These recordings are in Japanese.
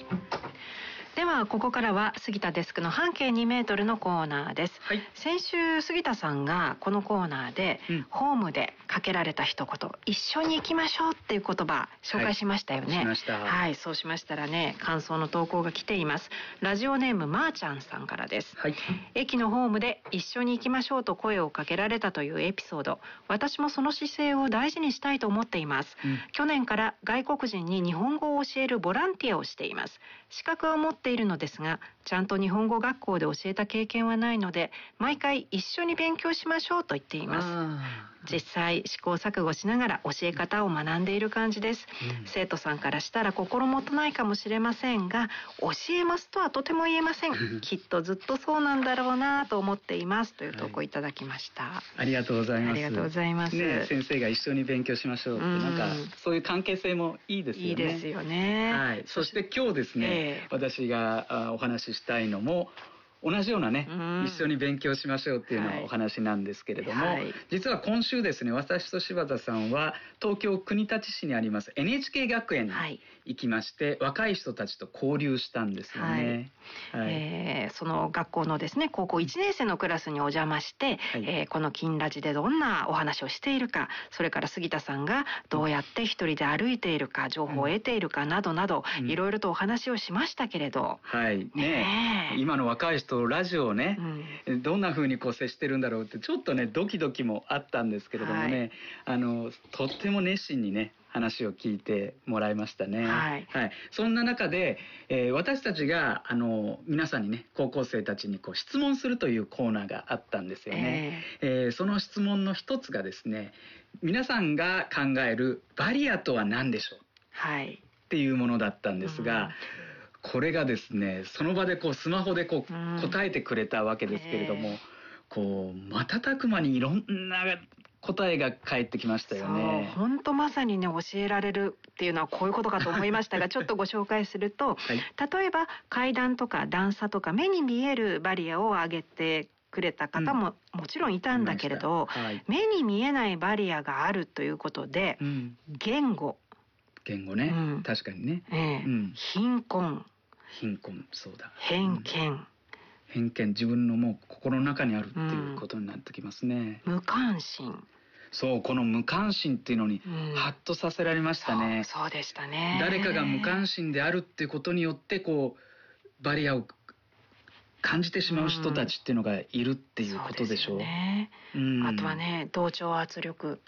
ではここからは杉田デスクの半径2メートルのコーナーです、 はい、 先週杉田さんがこのコーナーで、ホームでかけられた一言、一緒に行きましょうっていう言葉紹介しましたよね。 しました。 はい、そうしましたらね、感想の投稿が来ています。ラジオネームまーちゃんさんからです、 はい、 駅のホームで一緒に行きましょうと声をかけられたというエピソード、私もその姿勢を大事にしたいと思っています、去年から外国人に日本語を教えるボランティアをしています。資格は持っているのですが、ちゃんと日本語学校で教えた経験はないので、毎回一緒に勉強しましょうと言っています。実際試行錯誤しながら教え方を学んでいる感じです、生徒さんからしたら心もとないかもしれませんが、教えますとはとても言えませんきっとずっとそうなんだろうなと思っていますという投稿いただきました、 ありがとうございます。 ありがとうございます、ね、 先生が一緒に勉強しましょうって、なんかそういう関係性もいいですよね。 いいですよね。 はい、そして今日ですね、私がお話ししたいのも同じようなね、一緒に勉強しましょうっていうのはお話なんですけれども、実は今週ですね、私と柴田さんは東京国立市にあります NHK 学園に行きまして、若い人たちと交流したんですよね。 その学校のですね、高校1年生のクラスにお邪魔して、この金ラジでどんなお話をしているか、それから杉田さんがどうやって一人で歩いているか、情報を得ているかなどなど、いろいろとお話をしましたけれど、 今の若い人ラジオをね、どんな風にこう接してるんだろうってちょっとねドキドキもあったんですけれどもね、とっても熱心にね話を聞いてもらいましたね。そんな中で、私たちが皆さんにね、高校生たちにこう質問するというコーナーがあったんですよね。その質問の一つがですね、皆さんが考えるバリアとは何でしょう、っていうものだったんですが、これがですね、その場でこうスマホでこう答えてくれたわけですけれども、こう瞬く間にいろんな答えが返ってきましたよね。 本当まさにね、教えられるっていうのはこういうことかと思いましたがちょっとご紹介すると、例えば階段とか段差とか目に見えるバリアを挙げてくれた方ももちろんいたんだけれど、目に見えないバリアがあるということで、言語ね、確かにね、 貧困、 そうだ、 偏見、 自分のもう心の中にあるっていうことになってきますね。 無関心、 そう、この無関心っていうのにハッとさせられましたね。 そうでしたね。 誰かが無関心であるっていうことによってこうバリアを感じてしまう人たちっていうのがいるっていうことでしょう。 あとはね、同調圧力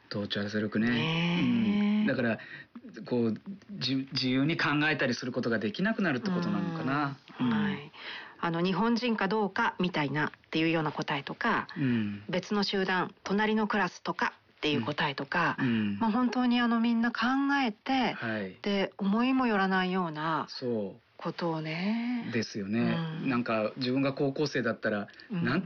ね、だからこう自由に考えたりすることができなくなるってことなのかな。 日本人かどうかみたいなっていうような答えとか、別の集団、隣のクラスとかっていう答えとか、本当にみんな考えて、で思いもよらないようなことをね。 ですよね。なんか自分が高校生だったら、なんて